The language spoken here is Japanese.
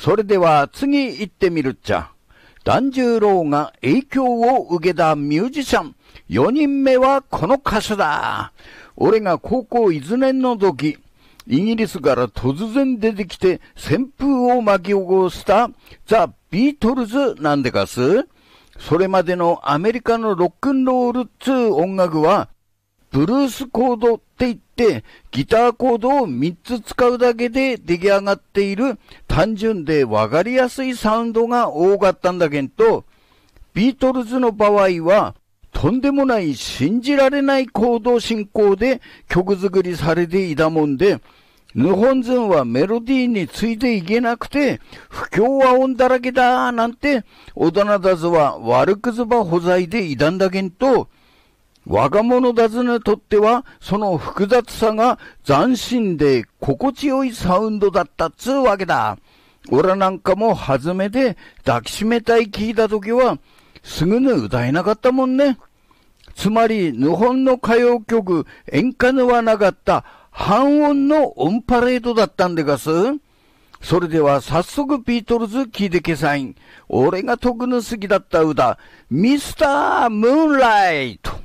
それでは次行ってみるっちゃ。團十郎が影響を受けたミュージシャン、4人目はこの歌手だ。俺が高校1年の時、イギリスから突然出てきて旋風を巻き起こしたザ・ビートルズなんでかす。それまでのアメリカのロックンロールっつう音楽は、ブルースコードって言って、ギターコードを3つ使うだけで出来上がっている単純でわかりやすいサウンドが多かったんだけんと、ビートルズの場合は、とんでもない信じられないコード進行で曲作りされていたもんで、日本人はメロディーについていけなくて、不協和音だらけだなんて、大人たちは悪くずばほざいでいたんだけんと、若者たちにとっては、その複雑さが斬新で心地よいサウンドだったっつうわけだ。俺なんかも初めて抱きしめたい聞いたときは、すぐに歌えなかったもんね。つまり、日本の歌謡曲、演歌にはなかった半音のオンパレードだったんでがす。それでは早速ビートルズ聞いてけさいん。俺が特に好きだった歌、ミスター・ムーンライト。